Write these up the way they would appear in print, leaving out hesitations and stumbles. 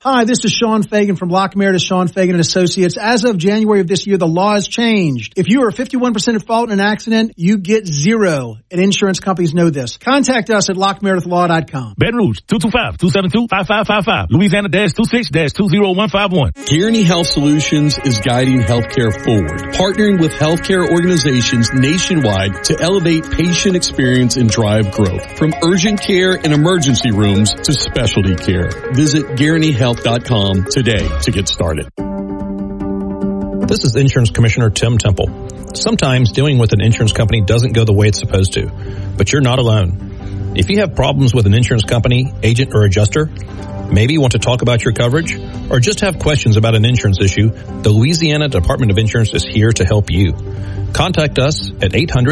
Hi, this is Sean Fagan from Lockmeyer to Sean Fagan and Associates. As of January of this year, the law has changed. If you are 51% at fault in an accident, you get zero. And insurance companies know this. Contact us at lockmeyerwithlaw.com. Baton Rouge, 225-272-5555. Louisiana-26-20151. Guaranty Health Solutions is guiding healthcare forward, partnering with healthcare organizations nationwide to elevate patient experience and drive growth. From urgent care and emergency rooms to specialty care. Visit GuarantyHealth.com today to get started. This is Insurance Commissioner Tim Temple. Sometimes dealing with an insurance company doesn't go the way it's supposed to, but you're not alone. If you have problems with an insurance company, agent, or adjuster, maybe you want to talk about your coverage, or just have questions about an insurance issue, the Louisiana Department of Insurance is here to help you. Contact us at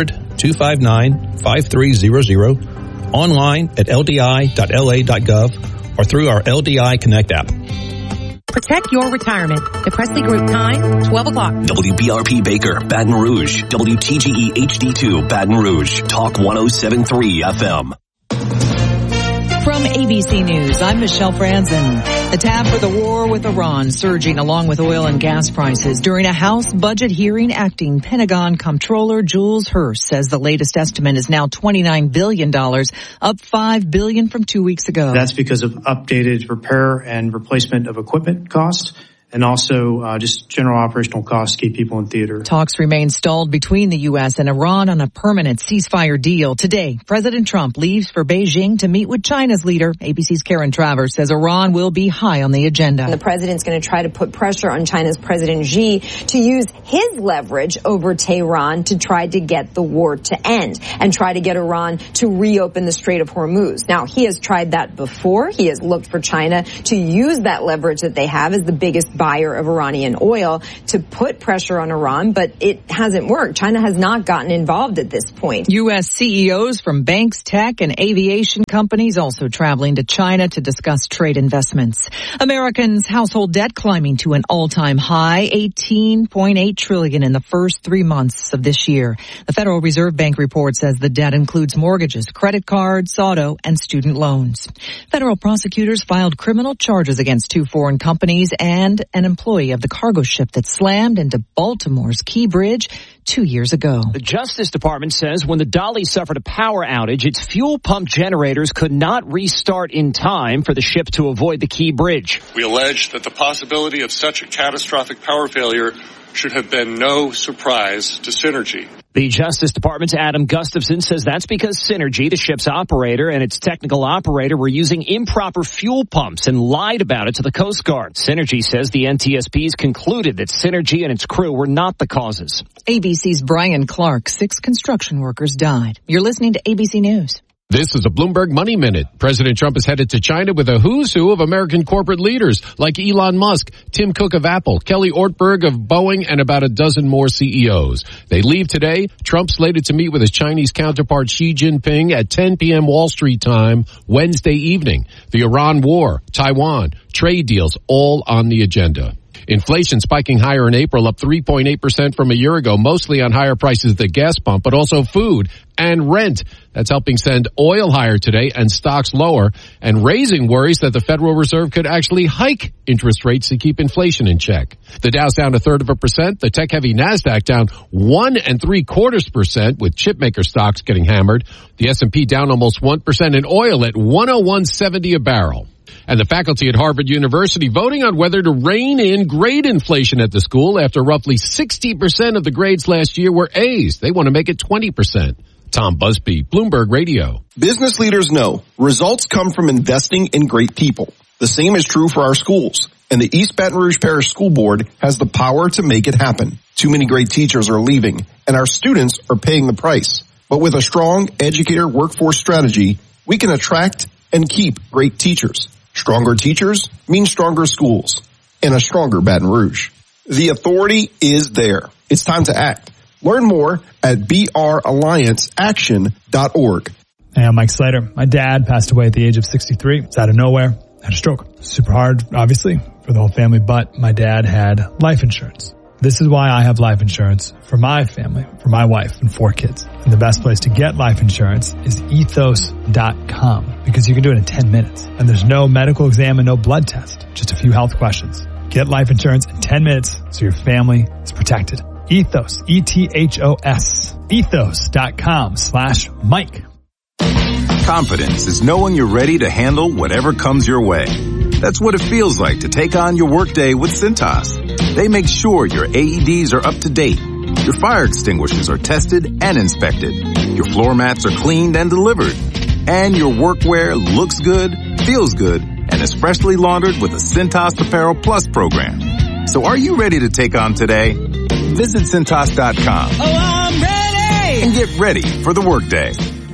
800-259-5300, online at ldi.la.gov, or through our LDI Connect app. Protect your retirement. The Presley Group time, 12 o'clock. WBRP Baker, Baton Rouge. WTGE HD2, Baton Rouge. Talk 107.3 FM. From ABC News, I'm Michelle Franzen. The tab for the war with Iran surging along with oil and gas prices. During a House budget hearing, acting Pentagon Comptroller Jules Hurst says the latest estimate is now $29 billion, up $5 billion from 2 weeks ago. That's because of updated repair and replacement of equipment costs, and also just general operational costs to keep people in theater. Talks remain stalled between the U.S. and Iran on a permanent ceasefire deal. Today, President Trump leaves for Beijing to meet with China's leader. ABC's Karen Travers says Iran will be high on the agenda. And the president's going to try to put pressure on China's President Xi to use his leverage over Tehran to try to get the war to end and try to get Iran to reopen the Strait of Hormuz. Now, he has tried that before. He has looked for China to use that leverage that they have as the biggest buyer of Iranian oil to put pressure on Iran, but it hasn't worked. China has not gotten involved at this point. U.S. CEOs from banks, tech, and aviation companies also traveling to China to discuss trade investments. Americans' household debt climbing to an all-time high, $18.8 trillion in the first 3 months of this year. The Federal Reserve Bank report says the debt includes mortgages, credit cards, auto, and student loans. Federal prosecutors filed criminal charges against 2 foreign companies and an employee of the cargo ship that slammed into Baltimore's Key Bridge 2 years ago. The Justice Department says when the Dolly suffered a power outage, its fuel pump generators could not restart in time for the ship to avoid the Key Bridge. We allege that the possibility of such a catastrophic power failure should have been no surprise to Synergy. The Justice Department's Adam Gustafson says that's because Synergy, the ship's operator, and its technical operator were using improper fuel pumps and lied about it to the Coast Guard. Synergy says the NTSBs concluded that Synergy and its crew were not the causes. ABC's Brian Clark, 6 construction workers died. You're listening to ABC News. This is a Bloomberg Money Minute. President Trump is headed to China with a who's who of American corporate leaders like Elon Musk, Tim Cook of Apple, Kelly Ortberg of Boeing, and about a dozen more CEOs. They leave today. Trump slated to meet with his Chinese counterpart Xi Jinping at 10 p.m. Wall Street time Wednesday evening. The Iran war, Taiwan, trade deals, all on the agenda. Inflation spiking higher in April, up 3.8% from a year ago, mostly on higher prices at the gas pump, but also food and rent. That's helping send oil higher today and stocks lower, and raising worries that the Federal Reserve could actually hike interest rates to keep inflation in check. The Dow's down 0.33%, the tech-heavy NASDAQ down 1.75%, with chipmaker stocks getting hammered. The S&P down almost 1%, and oil at $101.70 a barrel. And the faculty at Harvard University voting on whether to rein in grade inflation at the school after roughly 60% of the grades last year were A's. They want to make it 20%. Tom Busby, Bloomberg Radio. Business leaders know results come from investing in great people. The same is true for our schools. And the East Baton Rouge Parish School Board has the power to make it happen. Too many great teachers are leaving, and our students are paying the price. But with a strong educator workforce strategy, we can attract and keep great teachers. Stronger teachers mean stronger schools and a stronger Baton Rouge. The authority is there. It's time to act. Learn more at brallianceaction.org. Hey, I'm Mike Slater. My dad passed away at the age of 63. It's out of nowhere. Had a stroke. Super hard, obviously, for the whole family, but my dad had life insurance. This is why I have life insurance for my family, for my wife and 4 kids. And the best place to get life insurance is ethos.com, because you can do it in 10 minutes. And there's no medical exam and no blood test, just a few health questions. Get life insurance in 10 minutes so your family is protected. Ethos, E-T-H-O-S, ethos.com/Mike. Confidence is knowing you're ready to handle whatever comes your way. That's what it feels like to take on your workday with Cintas. They make sure your AEDs are up to date, your fire extinguishers are tested and inspected, your floor mats are cleaned and delivered, and your workwear looks good, feels good, and is freshly laundered with a Cintas Apparel Plus program. So are you ready to take on today? Visit Cintas.com. Oh, I'm ready! And get ready for the workday.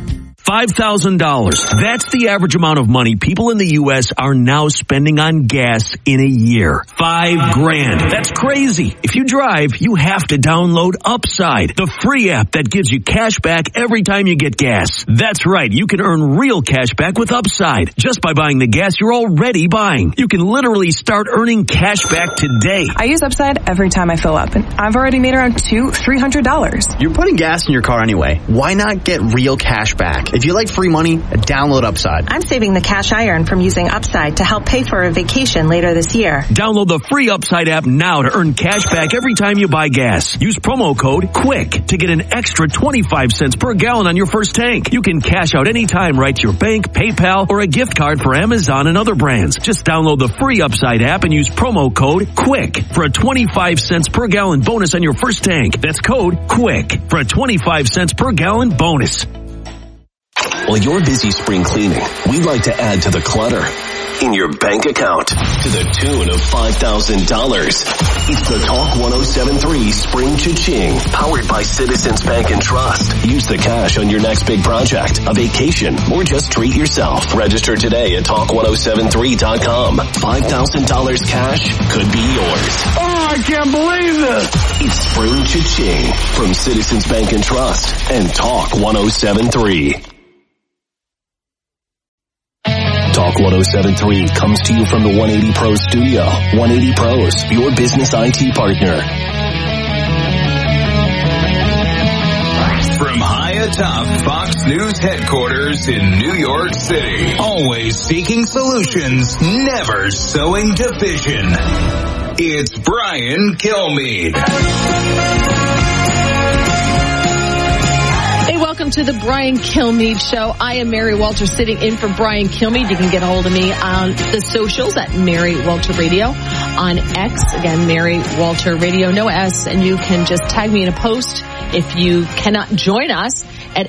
$5,000. That's the average amount of money people in the U.S. are now spending on gas in a year. $5,000. That's crazy. If you drive, you have to download Upside, the free app that gives you cash back every time you get gas. That's right. You can earn real cash back with Upside just by buying the gas you're already buying. You can literally start earning cash back today. I use Upside every time I fill up, and I've already made around $200-$300. You're putting gas in your car anyway. Why not get real cash back? If you like free money, download Upside. I'm saving the cash I earn from using Upside to help pay for a vacation later this year. Download the free Upside app now to earn cash back every time you buy gas. Use promo code QUICK to get an extra 25 cents per gallon on your first tank. You can cash out anytime right to your bank, PayPal, or a gift card for Amazon and other brands. Just download the free Upside app and use promo code QUICK for a 25 cents per gallon bonus on your first tank. That's code QUICK for a 25 cents per gallon bonus. While you're busy spring cleaning, we'd like to add to the clutter in your bank account to the tune of $5,000. It's the Talk 1073 Spring Cha-Ching, powered by Citizens Bank and Trust. Use the cash on your next big project, a vacation, or just treat yourself. Register today at Talk1073.com. $5,000 cash could be yours. Oh, I can't believe this! It's Spring Cha-Ching from Citizens Bank and Trust and Talk 1073. Talk 1073 comes to you from the 180 Pro studio. 180 Pros, your business IT partner. From high atop Fox News headquarters in New York City, always seeking solutions, never sowing division. It's Brian Kilmeade. Hey, welcome to the Brian Kilmeade Show. I am Mary Walter, sitting in for Brian Kilmeade. You can get a hold of me on the socials at Mary Walter Radio. On X, again, Mary Walter Radio, no S, and you can just tag me in a post if you cannot join us at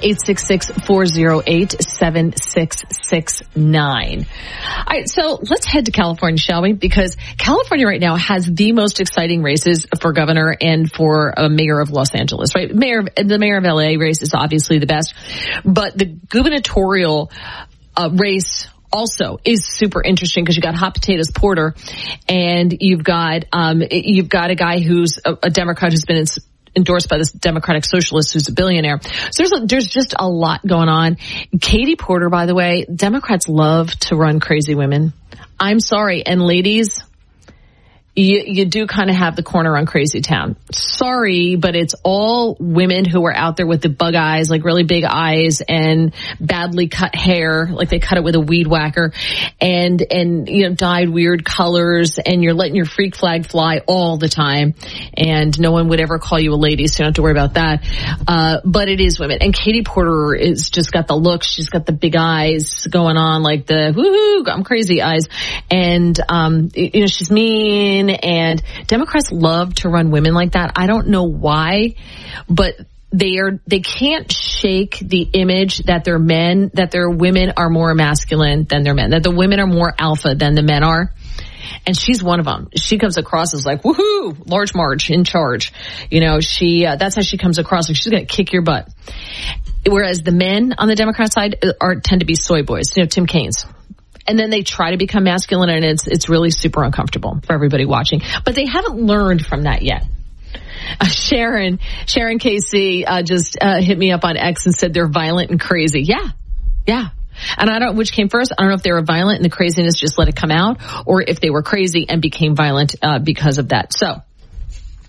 866-408-7669. All right, so let's head to California, shall we? Because California right now has the most exciting races for governor and for mayor of Los Angeles, right? The mayor of LA race is obviously the best, but the gubernatorial race also is super interesting because you got Hot Potatoes Porter, and you've got a guy who's a Democrat who's been endorsed by this Democratic Socialist who's a billionaire. So there's just a lot going on. Katie Porter, by the way, Democrats love to run crazy women. I'm sorry. And ladies, you do kind of have the corner on Crazy Town. Sorry, but it's all women who are out there with the bug eyes, like really big eyes and badly cut hair, like they cut it with a weed whacker, and dyed weird colors, and you're letting your freak flag fly all the time, and no one would ever call you a lady, so you don't have to worry about that. But it is women. And Katie Porter is just got the look. She's got the big eyes going on, like the woohoo, I'm crazy eyes. And, she's mean. And Democrats love to run women like that. I don't know why, but they can't shake the image that their women are more masculine than their men, that the women are more alpha than the men are. And she's one of them. She comes across as like, woohoo, Large Marge in charge. That's how she comes across. Like she's going to kick your butt. Whereas the men on the Democrat side tend to be soy boys, Tim Kaine's. And then they try to become masculine, and it's really super uncomfortable for everybody watching. But they haven't learned from that yet. Sharon Casey just hit me up on X and said they're violent and crazy. Yeah. And I don't know which came first. I don't know if they were violent and the craziness just let it come out, or if they were crazy and became violent because of that. So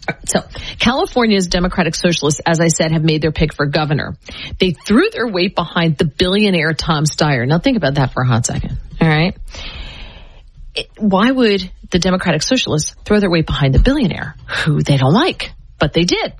So California's Democratic Socialists, as I said, have made their pick for governor. They threw their weight behind the billionaire Tom Steyer. Now think about that for a hot second. All right. Why would the Democratic Socialists throw their weight behind the billionaire who they don't like? But they did.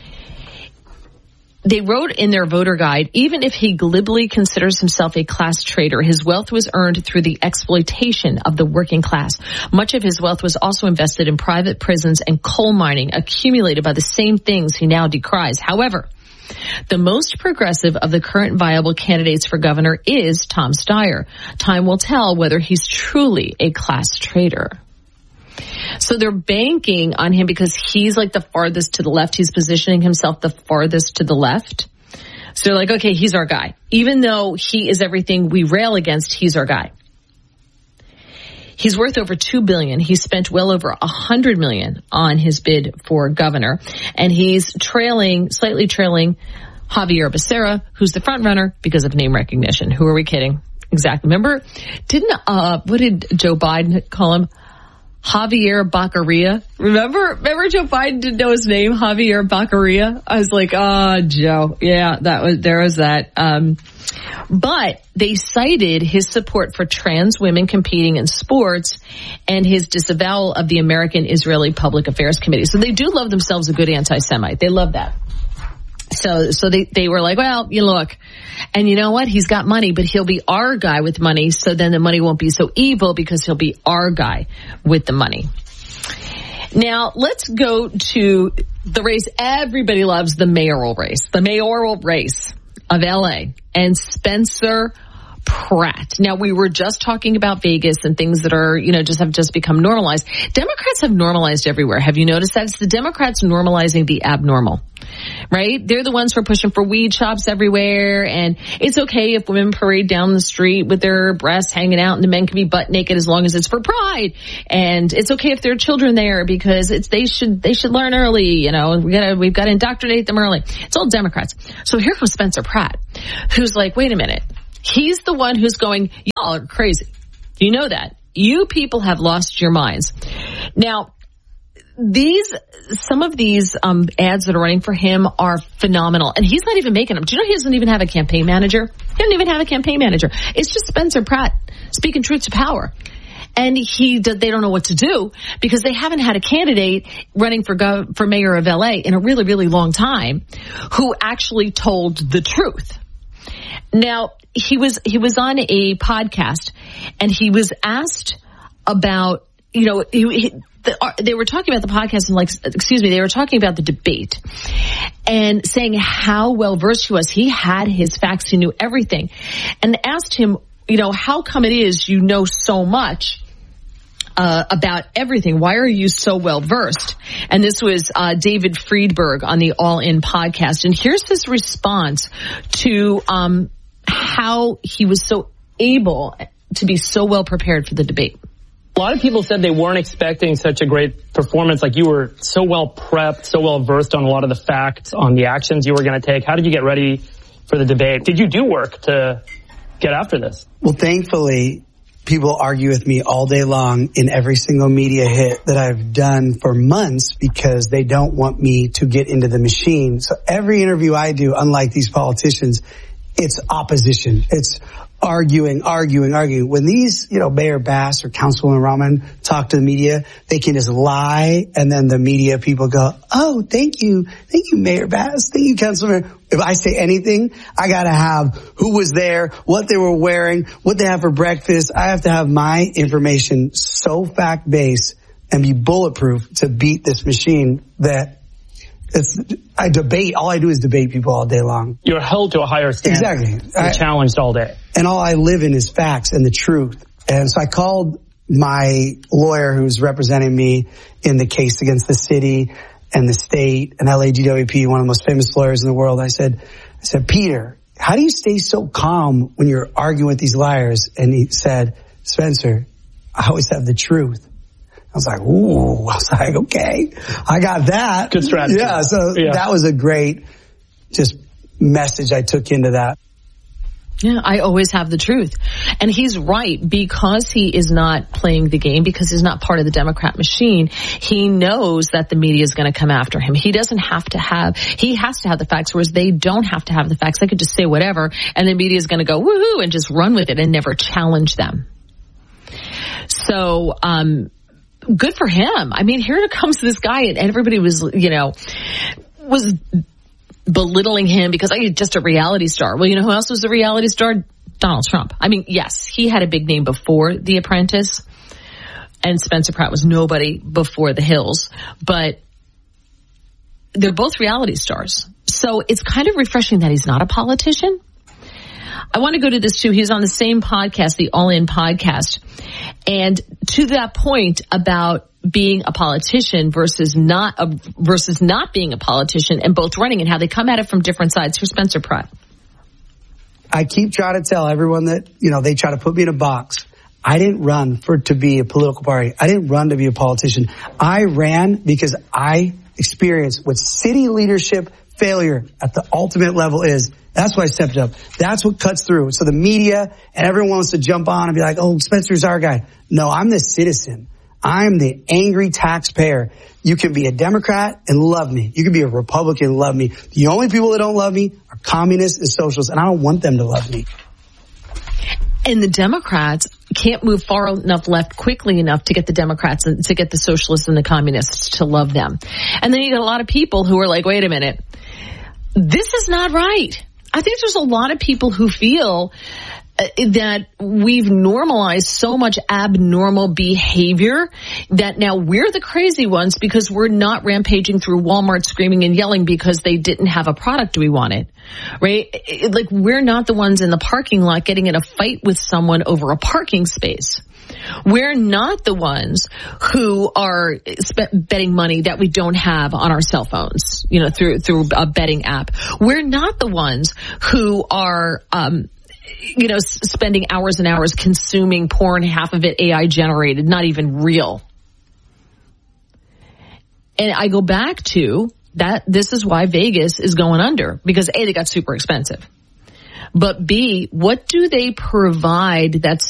They wrote in their voter guide, even if he glibly considers himself a class traitor, his wealth was earned through the exploitation of the working class. Much of his wealth was also invested in private prisons and coal mining, accumulated by the same things he now decries. However, the most progressive of the current viable candidates for governor is Tom Steyer. Time will tell whether he's truly a class traitor. So they're banking on him because he's like the farthest to the left. He's positioning himself the farthest to the left. So they're like, okay, he's our guy. Even though he is everything we rail against, he's our guy. He's worth over $2 billion. He spent well over $100 million on his bid for governor. And he's slightly trailing Javier Becerra, who's the front runner because of name recognition. Who are we kidding? Exactly. Remember, what did Joe Biden call him? Javier Baccaria. Remember Joe Biden didn't know his name, Javier Baccaria? I was like, Joe. Yeah, there was that. But they cited his support for trans women competing in sports and his disavowal of the American Israeli Public Affairs Committee. So they do love themselves a good anti-Semite. They love that. So they were like, well, you look, and you know what? He's got money, but he'll be our guy with money. So then the money won't be so evil because he'll be our guy with the money. Now let's go to the race everybody loves, the mayoral race of LA and Spencer Pratt. Now, we were just talking about Vegas and things that are, just become normalized. Democrats have normalized everywhere. Have you noticed that? It's the Democrats normalizing the abnormal, right? They're the ones who are pushing for weed shops everywhere. And it's okay if women parade down the street with their breasts hanging out and the men can be butt naked as long as it's for pride. And it's okay if there are children there because they should learn early. We've got to indoctrinate them early. It's all Democrats. So here comes Spencer Pratt, who's like, wait a minute. He's the one who's going, y'all are crazy. You know that. You people have lost your minds. Now, some of these ads that are running for him are phenomenal. And he's not even making them. Do you know he doesn't even have a campaign manager? He doesn't even have a campaign manager. It's just Spencer Pratt speaking truth to power. And they don't know what to do because they haven't had a candidate running for mayor of LA in a really, really long time who actually told the truth. Now, he was on a podcast and he was asked about, they were talking about the podcast and they were talking about the debate and saying how well versed he was. He had his facts. He knew everything and asked him, how come it is you know so much about everything? Why are you so well versed? And this was David Friedberg on the All In podcast. And here's his response to how he was so able to be so well prepared for the debate. A lot of people said they weren't expecting such a great performance. Like you were so well prepped, so well versed on a lot of the facts, on the actions you were going to take. How did you get ready for the debate? Did you do work to get after this? Well, thankfully, people argue with me all day long in every single media hit that I've done for months because they don't want me to get into the machine. So every interview I do, unlike these politicians, it's opposition. It's arguing. When these, Mayor Bass or Councilwoman Rahman talk to the media, they can just lie and then the media people go, oh, thank you, Mayor Bass. Thank you, Councilman. If I say anything, I gotta have who was there, what they were wearing, what they have for breakfast. I have to have my information so fact-based and be bulletproof to beat this machine that I debate. All I do is debate people all day long. You're held to a higher standard. Exactly. You're challenged all day. And all I live in is facts and the truth. And so I called my lawyer who's representing me in the case against the city and the state and LADWP, one of the most famous lawyers in the world. I said, Peter, how do you stay so calm when you're arguing with these liars? And he said, Spencer, I always have the truth. I was like, ooh, okay, I got that. Good strategy. Yeah. So that was a great just message I took into that. Yeah, I always have the truth. And he's right, because he is not playing the game, because he's not part of the Democrat machine. He knows that the media is going to come after him. He has to have the facts, whereas they don't have to have the facts. They could just say whatever, and the media is going to go woohoo and just run with it and never challenge them. So, good for him. I mean, here comes this guy, and everybody was belittling him because he's just a reality star. Well, you know who else was a reality star? Donald Trump. I mean, yes, he had a big name before The Apprentice, and Spencer Pratt was nobody before The Hills, but they're both reality stars. So it's kind of refreshing that he's not a politician. I want to go to this too. He was on the same podcast, the All In podcast. And to that point about being a politician versus not being a politician, and both running, and how they come at it from different sides. Here's Spencer Pratt. I keep trying to tell everyone that, they try to put me in a box. I didn't run to be a political party. I didn't run to be a politician. I ran because I experienced what city leadership failure at the ultimate level is. That's why I stepped up. That's what cuts through. So the media and everyone wants to jump on and be like, oh, Spencer's our guy. No, I'm the citizen. I'm the angry taxpayer. You can be a Democrat and love me. You can be a Republican and love me. The only people that don't love me are communists and socialists, and I don't want them to love me. And the Democrats can't move far enough left quickly enough to get the Democrats and to get the socialists and the communists to love them. And then you get a lot of people who are like, wait a minute, this is not right. I think there's a lot of people who feel that we've normalized so much abnormal behavior that now we're the crazy ones because we're not rampaging through Walmart screaming and yelling because they didn't have a product we wanted, right? Like, we're not the ones in the parking lot getting in a fight with someone over a parking space. We're not the ones who are betting money that we don't have on our cell phones, through a betting app. We're not the ones who are, spending hours and hours consuming porn, half of it AI generated, not even real. And I go back to that. This is why Vegas is going under, because A, they got super expensive. But B, what do they provide that's